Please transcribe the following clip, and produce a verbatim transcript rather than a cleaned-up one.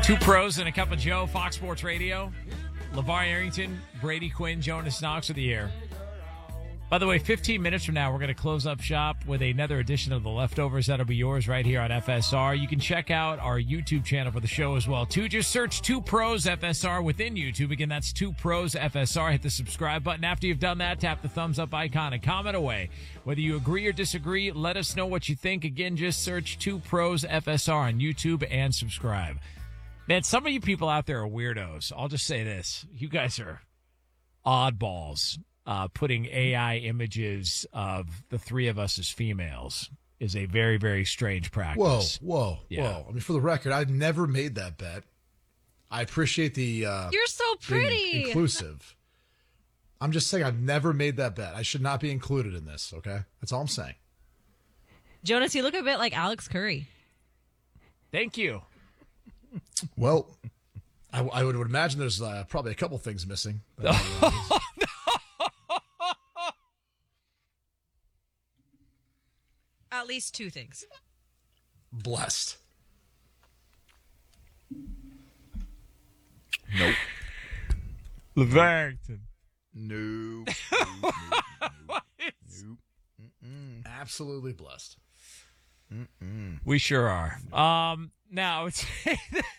Two pros and a cup of Joe, Fox Sports Radio. LeVar Arrington, Brady Quinn, Jonas Knox with the air. By the way, fifteen minutes from now, we're going to close up shop with another edition of The Leftovers. That'll be yours right here on F S R. You can check out our YouTube channel for the show as well, too. Just search Two Pros F S R within YouTube. Again, that's Two Pros F S R. Hit the subscribe button. After you've done that, tap the thumbs up icon and comment away. Whether you agree or disagree, let us know what you think. Again, just search Two Pros F S R on YouTube and subscribe. Man, some of you people out there are weirdos. I'll just say this. You guys are oddballs. Uh, putting A I images of the three of us as females is a very, very strange practice. Whoa, whoa, yeah. whoa. I mean, for the record, I've never made that bet. I appreciate the... Uh, You're so pretty. Inclusive. I'm just saying I've never made that bet. I should not be included in this, okay? That's all I'm saying. Jonas, you look a bit like Alex Curry. Thank you. Well, I, I would, would imagine there's uh, probably a couple things missing. But, uh, At least two things. Blessed. Nope. LeVar Arrington. No. no, no, no. Nope. Absolutely blessed. Mm-mm. We sure are. Um, now, it's